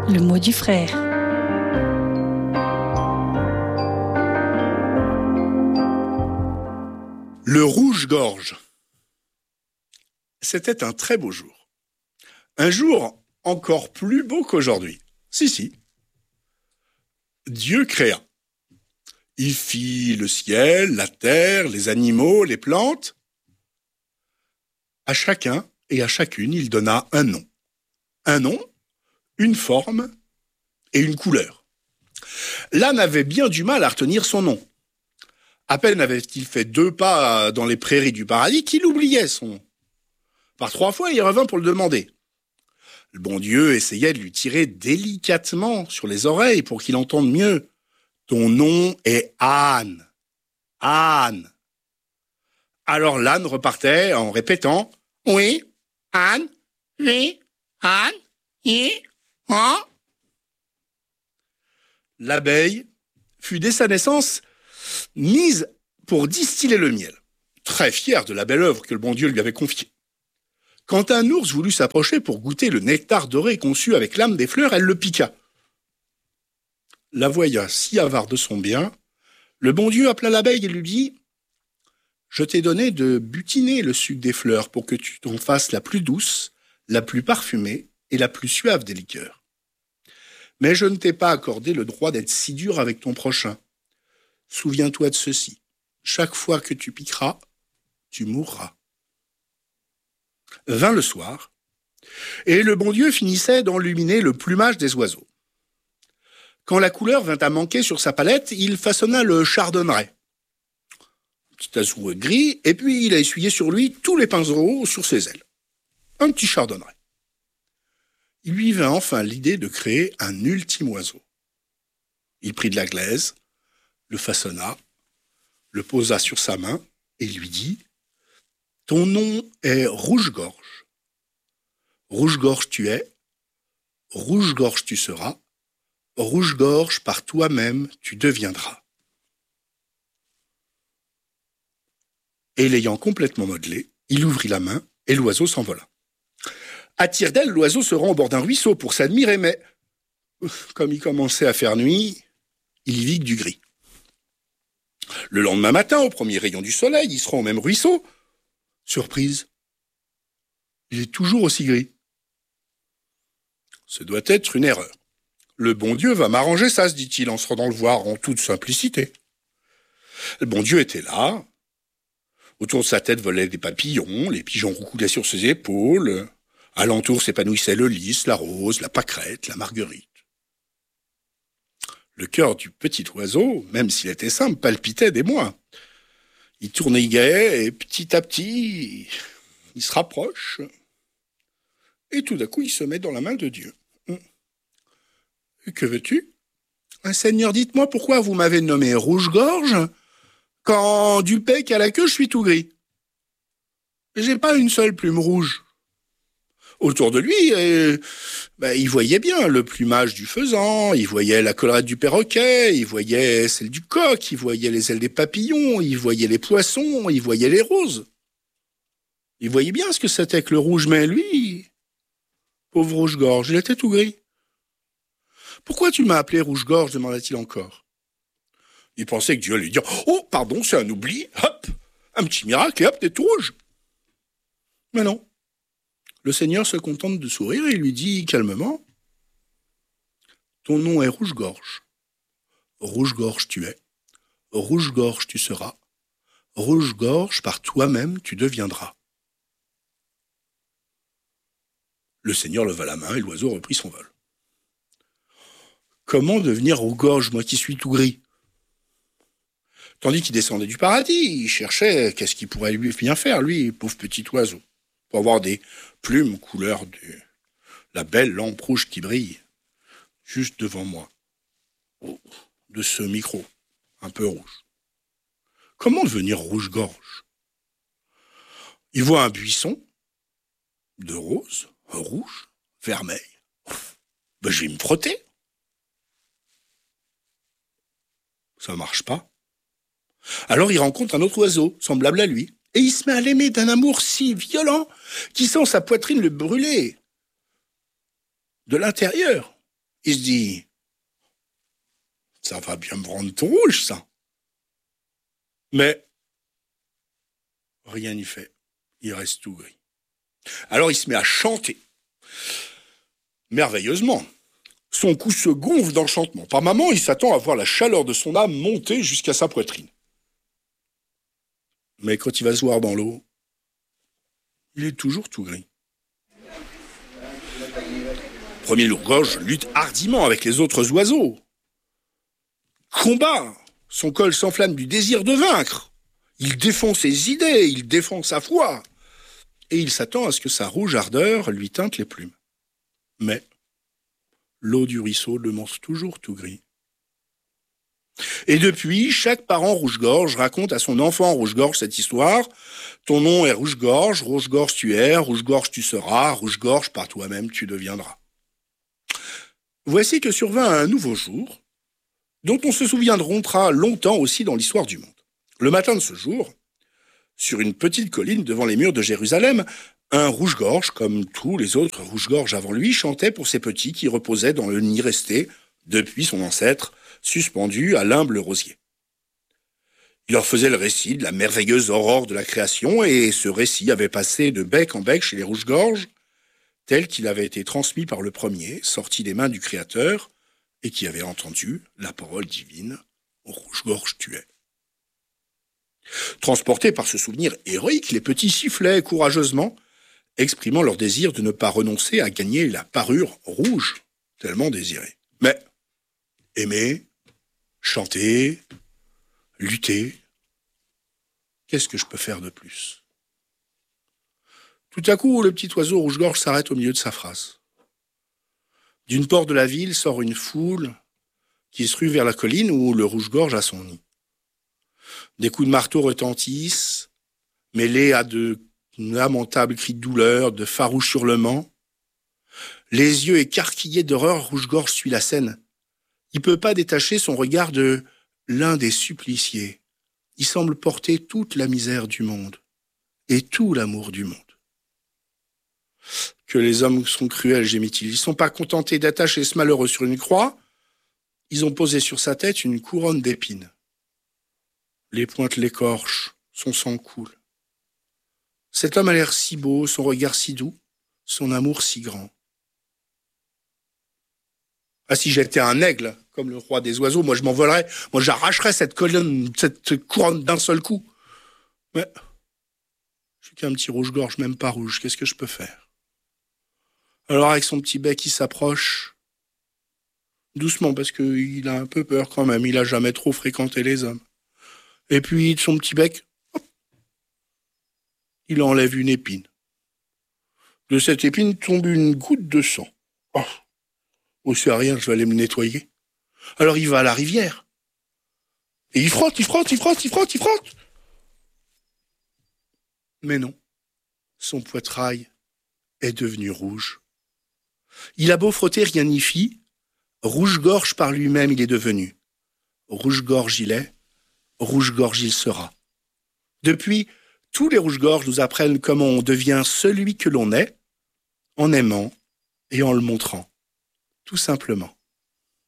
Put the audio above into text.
Le mot du frère. Le rouge-gorge. C'était un très beau jour. Un jour encore plus beau qu'aujourd'hui. Si. Dieu créa. Il fit le ciel, la terre, les animaux, les plantes. À chacun et à chacune, il donna un nom. Un nom, une forme et une couleur. L'âne avait bien du mal à retenir son nom. À peine avait-il fait 2 pas dans les prairies du paradis qu'il oubliait son nom. Par 3 fois, il revint pour le demander. Le bon Dieu essayait de lui tirer délicatement sur les oreilles pour qu'il entende mieux. Ton nom est Anne. Anne. Alors l'âne repartait en répétant « Oui, Anne, oui, Anne, oui, hein ?» L'abeille fut dès sa naissance mise pour distiller le miel, très fière de la belle œuvre que le bon Dieu lui avait confiée. Quand un ours voulut s'approcher pour goûter le nectar doré conçu avec l'âme des fleurs, elle le piqua. La voyant si avare de son bien, le bon Dieu appela l'abeille et lui dit « Je t'ai donné de butiner le sucre des fleurs pour que tu t'en fasses la plus douce, la plus parfumée et la plus suave des liqueurs. Mais je ne t'ai pas accordé le droit d'être si dur avec ton prochain. Souviens-toi de ceci. Chaque fois que tu piqueras, tu mourras. » Vint le soir, et le bon Dieu finissait d'enluminer le plumage des oiseaux. Quand la couleur vint à manquer sur sa palette, il façonna le chardonneret. Un petit azou gris, et puis il a essuyé sur lui tous les pinceaux sur ses ailes. Un petit chardonneret. Il lui vint enfin l'idée de créer un ultime oiseau. Il prit de la glaise, le façonna, le posa sur sa main et lui dit « Ton nom est Rouge-gorge. Rouge-gorge tu es, rouge-gorge tu seras, rouge-gorge par toi-même tu deviendras. » Et l'ayant complètement modelé, il ouvrit la main et l'oiseau s'envola. À tire-d'aile, l'oiseau se rend au bord d'un ruisseau pour s'admirer, mais comme il commençait à faire nuit, il y vit que du gris. Le lendemain matin, au premier rayon du soleil, il se rend au même ruisseau. Surprise, il est toujours aussi gris. Ce doit être une erreur. Le bon Dieu va m'arranger ça, se dit-il en se rendant le voir en toute simplicité. Le bon Dieu était là. Autour de sa tête volaient des papillons, les pigeons roucoulaient sur ses épaules. Alentour s'épanouissaient le lys, la rose, la pâquerette, la marguerite. Le cœur du petit oiseau, même s'il était simple, palpitait d'émoi. Il tournoyait et petit à petit, il se rapproche. Et tout d'un coup, il se met dans la main de Dieu. « Que veux-tu ? Seigneur, dites-moi pourquoi vous m'avez nommé Rouge-gorge quand du bec à la queue, je suis tout gris. J'ai pas une seule plume rouge. » Autour de lui, il voyait bien le plumage du faisan, il voyait la collerette du perroquet, il voyait celle du coq, il voyait les ailes des papillons, il voyait les poissons, il voyait les roses. Il voyait bien ce que c'était que le rouge, mais lui, pauvre rouge-gorge, il était tout gris. « Pourquoi tu m'as appelé rouge-gorge » demanda-t-il encore. Il pensait que Dieu allait dire « Oh, pardon, c'est un oubli, hop, un petit miracle et hop, t'es tout rouge. » Mais non. Le Seigneur se contente de sourire et lui dit calmement « Ton nom est Rouge-gorge. Rouge-gorge tu es, rouge-gorge tu seras, rouge-gorge par toi-même tu deviendras. » Le Seigneur leva la main et l'oiseau reprit son vol. Comment devenir rouge-gorge, moi qui suis tout gris ? Tandis qu'il descendait du paradis, il cherchait qu'est-ce qu'il pourrait lui bien faire, lui, pauvre petit oiseau, pour avoir des plumes couleur de la belle lampe rouge qui brille juste devant moi, de ce micro, un peu rouge. Comment devenir rouge-gorge ? Il voit un buisson de rose, rouge, vermeil. Je vais me frotter. Ça marche pas. Alors il rencontre un autre oiseau, semblable à lui, et il se met à l'aimer d'un amour si violent qu'il sent sa poitrine le brûler de l'intérieur. Il se dit, ça va bien me rendre tout rouge, ça. Mais rien n'y fait. Il reste tout gris. Alors il se met à chanter. Merveilleusement. Son cou se gonfle d'enchantement. Par moments, il s'attend à voir la chaleur de son âme monter jusqu'à sa poitrine. Mais quand il va se voir dans l'eau, il est toujours tout gris. Premier lourd-gorge lutte hardiment avec les autres oiseaux. Combat. Son col s'enflamme du désir de vaincre. Il défend ses idées, il défend sa foi. Et il s'attend à ce que sa rouge ardeur lui teinte les plumes. Mais l'eau du ruisseau le mange toujours tout gris. Et depuis, chaque parent rouge-gorge raconte à son enfant rouge-gorge cette histoire. Ton nom est rouge-gorge tu es, rouge-gorge tu seras, rouge-gorge par toi-même tu deviendras. Voici que survint un nouveau jour, dont on se souviendra longtemps aussi dans l'histoire du monde. Le matin de ce jour, sur une petite colline devant les murs de Jérusalem, un rouge-gorge, comme tous les autres rouge-gorges avant lui, chantait pour ses petits qui reposaient dans le nid resté, depuis son ancêtre, suspendu à l'humble rosier. Il leur faisait le récit de la merveilleuse aurore de la création, et ce récit avait passé de bec en bec chez les rouge-gorges, tel qu'il avait été transmis par le premier, sorti des mains du Créateur, et qui avait entendu la parole divine au rouge-gorge tu es. Transportés par ce souvenir héroïque, les petits sifflaient courageusement, exprimant leur désir de ne pas renoncer à gagner la parure rouge, tellement désirée. Mais aimer, chanter, lutter, qu'est-ce que je peux faire de plus? Tout à coup, le petit oiseau rouge-gorge s'arrête au milieu de sa phrase. D'une porte de la ville sort une foule qui se rue vers la colline où le rouge-gorge a son nid. Des coups de marteau retentissent, mêlés à de lamentables cris de douleur, de farouches hurlements. Les yeux écarquillés d'horreur, rouge-gorge suit la scène. Il ne peut pas détacher son regard de l'un des suppliciés. Il semble porter toute la misère du monde et tout l'amour du monde. Que les hommes sont cruels, gémit-il. Ils ne sont pas contentés d'attacher ce malheureux sur une croix. Ils ont posé sur sa tête une couronne d'épines. Les pointes l'écorchent, son sang coule. Cet homme a l'air si beau, son regard si doux, son amour si grand. Ah, si j'étais un aigle, comme le roi des oiseaux, moi je m'envolerais, moi j'arracherais cette couronne d'un seul coup. Mais je suis qu'un petit rouge-gorge, même pas rouge, qu'est-ce que je peux faire? Alors avec son petit bec, il s'approche, doucement, parce qu'il a un peu peur quand même, il a jamais trop fréquenté les hommes. Et puis, de son petit bec, hop, il enlève une épine. De cette épine tombe une goutte de sang. Oh, c'est rien, je vais aller me nettoyer. Alors il va à la rivière. Et il frotte. Mais non, son poitrail est devenu rouge. Il a beau frotter, rien n'y fit. Rouge-gorge par lui-même il est devenu. Rouge-gorge il est, rouge-gorge il sera. Depuis, tous les rouges-gorges nous apprennent comment on devient celui que l'on est, en aimant et en le montrant, tout simplement.